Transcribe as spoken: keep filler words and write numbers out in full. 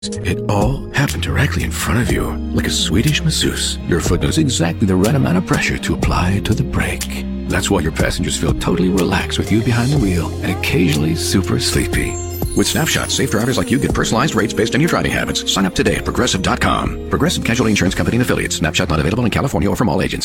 It all happened directly in front of you, like a Swedish masseuse. Your foot knows exactly the right amount of pressure to apply to the brake. That's why your passengers feel totally relaxed with you behind the wheel and occasionally super sleepy. With Snapshot, safe drivers like you get personalized rates based on your driving habits. Sign up today at Progressive dot com. Progressive Casualty Insurance Company and Affiliates. Snapshot not available in California or from all agents.